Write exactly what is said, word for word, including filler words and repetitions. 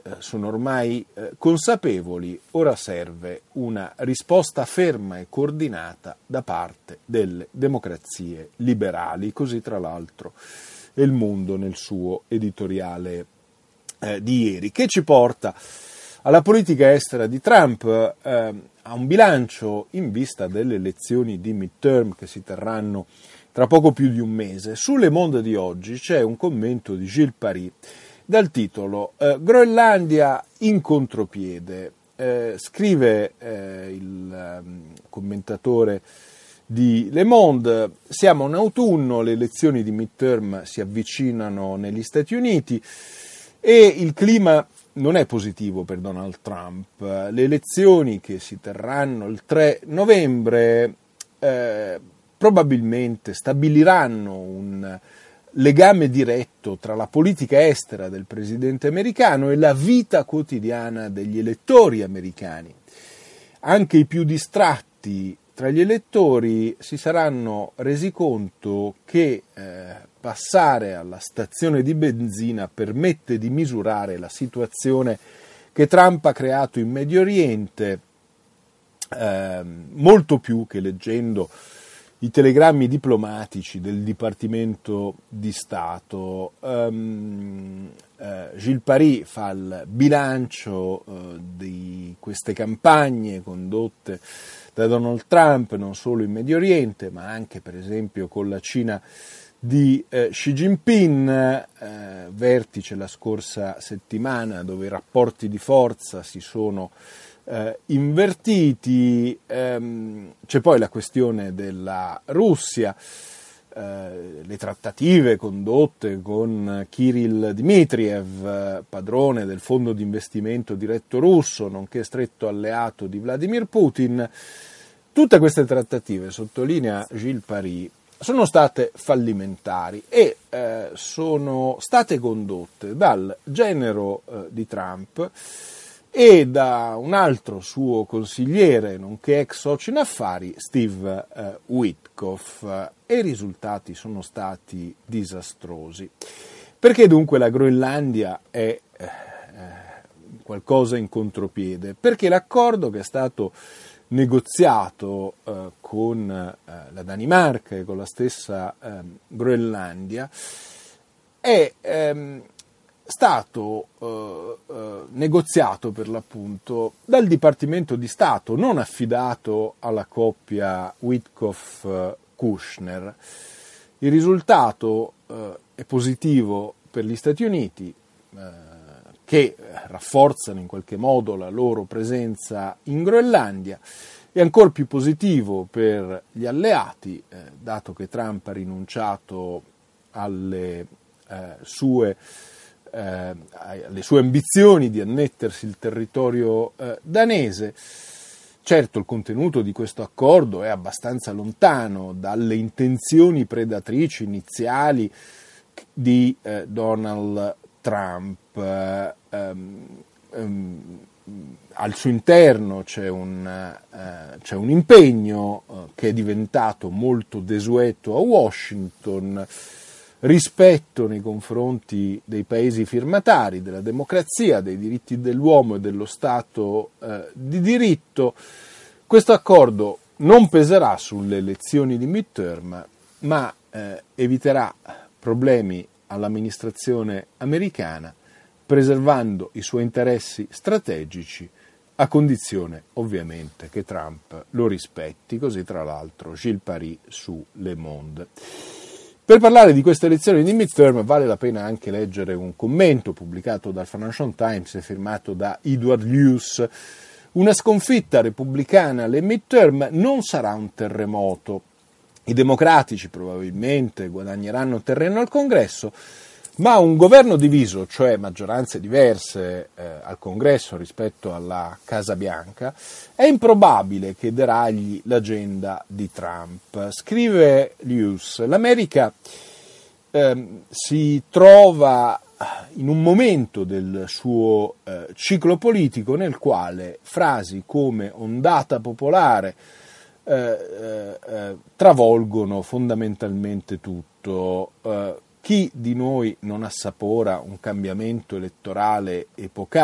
eh, sono ormai eh, consapevoli, ora serve una risposta ferma e coordinata da parte delle democrazie liberali, così tra l'altro è Il Mondo nel suo editoriale eh, di ieri, che ci porta alla politica estera di Trump, eh, a un bilancio in vista delle elezioni di midterm che si terranno tra poco più di un mese. Su Le Monde di oggi c'è un commento di Gilles Paris dal titolo eh, Groenlandia in contropiede. Eh, scrive eh, il um, commentatore di Le Monde: siamo in autunno, le elezioni di midterm si avvicinano negli Stati Uniti e il clima non è positivo per Donald Trump. Le elezioni che si terranno il tre novembre eh, probabilmente stabiliranno un legame diretto tra la politica estera del presidente americano e la vita quotidiana degli elettori americani. Anche i più distratti tra gli elettori si saranno resi conto che eh, passare alla stazione di benzina permette di misurare la situazione che Trump ha creato in Medio Oriente, eh, molto più che leggendo i telegrammi diplomatici del Dipartimento di Stato. Um, eh, Gilles Paris fa il bilancio eh, di queste campagne condotte da Donald Trump, non solo in Medio Oriente, ma anche per esempio con la Cina di eh, Xi Jinping, eh, vertice la scorsa settimana dove i rapporti di forza si sono eh, invertiti. Ehm, c'è poi la questione della Russia, eh, le trattative condotte con Kirill Dmitriev, padrone del fondo di investimento diretto russo, nonché stretto alleato di Vladimir Putin. Tutte queste trattative, sottolinea Gilles Paris, sono state fallimentari e eh, sono state condotte dal genero eh, di Trump e da un altro suo consigliere, nonché ex socio in affari, Steve eh, Witkoff, e i risultati sono stati disastrosi. Perché dunque la Groenlandia è eh, qualcosa in contropiede? Perché l'accordo che è stato negoziato eh, con eh, la Danimarca e con la stessa eh, Groenlandia è ehm, stato eh, eh, negoziato per l'appunto dal Dipartimento di Stato, non affidato alla coppia Witkoff-Kushner. Il risultato eh, è positivo per gli Stati Uniti, eh, che rafforzano in qualche modo la loro presenza in Groenlandia, e ancora più positivo per gli alleati, eh, dato che Trump ha rinunciato alle, eh, sue, eh, alle sue ambizioni di annettersi il territorio eh, danese. Certo, il contenuto di questo accordo è abbastanza lontano dalle intenzioni predatrici iniziali di eh, Donald Trump. Uh, um, um, al suo interno c'è un, uh, c'è un impegno uh, che è diventato molto desueto a Washington, rispetto nei confronti dei paesi firmatari, della democrazia, dei diritti dell'uomo e dello Stato uh, di diritto. Questo accordo non peserà sulle elezioni di midterm, ma uh, eviterà problemi all'amministrazione americana, preservando i suoi interessi strategici, a condizione ovviamente che Trump lo rispetti, così tra l'altro Gilles Paris su Le Monde. Per parlare di queste elezioni di midterm vale la pena anche leggere un commento pubblicato dal Financial Times e firmato da Edward Luce. Una sconfitta repubblicana alle midterm non sarà un terremoto. I democratici probabilmente guadagneranno terreno al Congresso, ma un governo diviso, cioè maggioranze diverse eh, al Congresso rispetto alla Casa Bianca, è improbabile che deragli l'agenda di Trump. Scrive Luce: l'America eh, si trova in un momento del suo eh, ciclo politico nel quale frasi come ondata popolare eh, eh, eh, travolgono fondamentalmente tutto. Eh, Chi di noi non assapora un cambiamento elettorale epocale?